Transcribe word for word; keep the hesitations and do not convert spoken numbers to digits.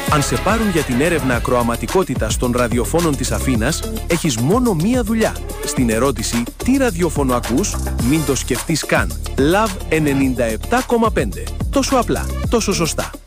Αν σε πάρουν για την έρευνα ακροαματικότητας των ραδιοφώνων της Αθήνας, έχεις μόνο μία δουλειά. Στην ερώτηση «Τι ραδιόφωνο ακούς?» μην το σκεφτείς καν. Love ενενήντα επτά κόμμα πέντε. Τόσο απλά, τόσο σωστά.